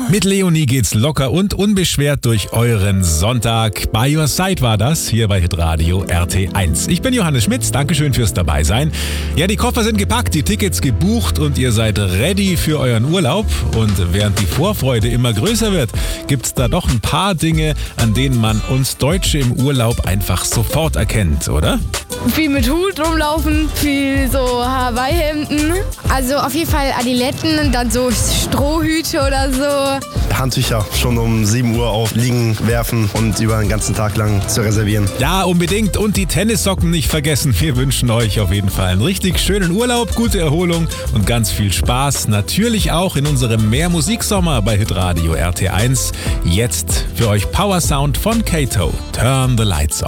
Mit Leonie geht's locker und unbeschwert durch euren Sonntag. By Your Side war das, hier bei Hitradio RT1. Ich bin Johannes Schmitz, Dankeschön fürs Dabeisein. Ja, die Koffer sind gepackt, die Tickets gebucht und ihr seid ready für euren Urlaub. Und während die Vorfreude immer größer wird, gibt's da doch ein paar Dinge, an denen man uns Deutsche im Urlaub einfach sofort erkennt, oder? Viel mit Hut rumlaufen, viel so Hawaii-Hemden. Also auf jeden Fall Adiletten und dann so Strohhüte oder so. Handtücher schon um 7 Uhr auf liegen werfen und über den ganzen Tag lang zu reservieren. Ja, unbedingt. Und die Tennissocken nicht vergessen. Wir wünschen euch auf jeden Fall einen richtig schönen Urlaub, gute Erholung und ganz viel Spaß. Natürlich auch in unserem Mehr-Musik-Sommer bei Hitradio RT1. Jetzt für euch Power Sound von Kato. Turn the Lights On.